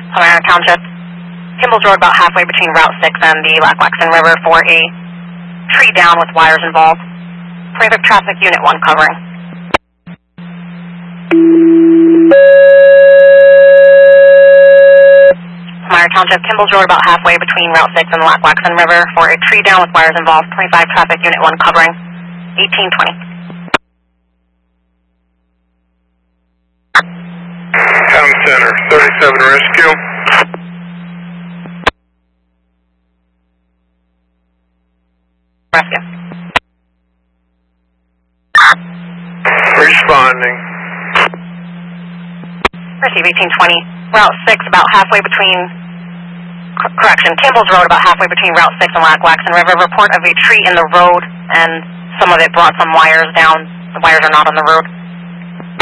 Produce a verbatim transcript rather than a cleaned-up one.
Palmyra Township, Kimball's Road, about halfway between Route six and the Lackawanna River for a tree down with wires involved. Private Traffic Unit one covering. Palmyra Township, Kimball's Road, about halfway between Route six and the Lackawanna River for a tree down with wires involved. twenty-five Traffic Unit one covering. eighteen twenty. Town Center, thirty-seven Rescue. Rescue. Responding. Receive eighteen twenty. Route six, about halfway between, cor correction, Kimball's Road, about halfway between Route six and Lackawanna River. Report of a tree in the road, and some of it brought some wires down. The wires are not on the road.